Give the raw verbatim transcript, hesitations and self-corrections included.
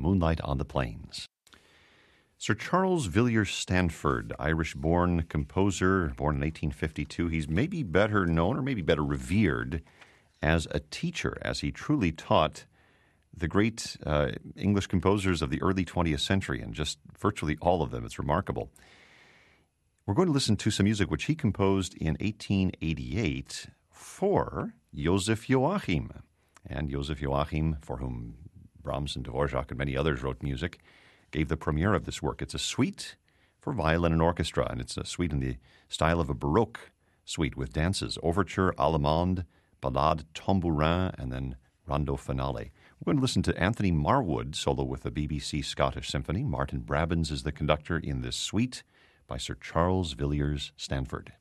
Moonlight on the Plains. Sir Charles Villiers Stanford, Irish-born composer, born in eighteen fifty-two. He's maybe better known or maybe better revered as a teacher, as he truly taught the great uh, English composers of the early twentieth century, and just virtually all of them. It's remarkable. We're going to listen to some music which he composed in eighteen eighty-eight for Joseph Joachim. And Joseph Joachim, for whom Brahms and Dvorak and many others wrote music, gave the premiere of this work. It's a suite for violin and orchestra, and it's a suite in the style of a Baroque suite with dances, overture, allemande, ballade, tambourin, and then rondo finale. We're going to listen to Anthony Marwood solo with the B B C Scottish Symphony. Martin Brabbins is the conductor in this suite by Sir Charles Villiers Stanford.